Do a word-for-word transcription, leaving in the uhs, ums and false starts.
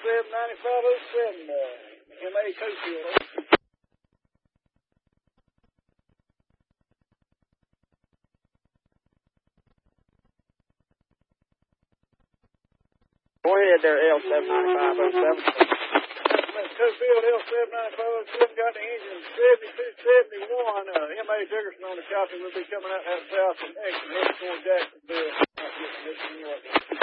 seven ninety-five oh seven, uh, M A Cofield. Go ahead there, L seven ninety-five oh seven. Cofield L seven ninety-five oh seven got the engine seventy-two seventy-one. Uh, M A Dickerson on the copy. We'll be coming out that south and exit heading toward Jacksonville.